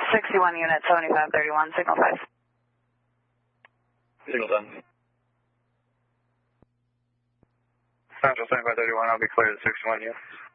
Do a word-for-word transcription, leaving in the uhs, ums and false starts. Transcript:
sixty-one unit, seventy-five thirty-one, signal five. Signal done. Central seventy-five thirty-one, I'll be clear to sixty-one units.